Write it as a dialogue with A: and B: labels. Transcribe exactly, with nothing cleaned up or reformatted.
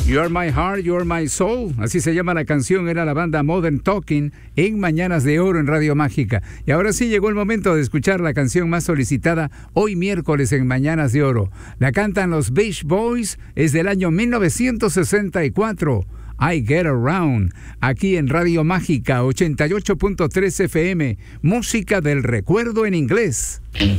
A: You're My Heart, You're My Soul, así se llama la canción, era la banda Modern Talking en Mañanas de Oro en Radio Mágica. Y ahora sí llegó el momento de escuchar la canción más solicitada hoy miércoles en Mañanas de Oro. La cantan los Beach Boys, es del año mil novecientos sesenta y cuatro. I Get Around, aquí en Radio Mágica ochenta y ocho punto tres F M, música del recuerdo en inglés.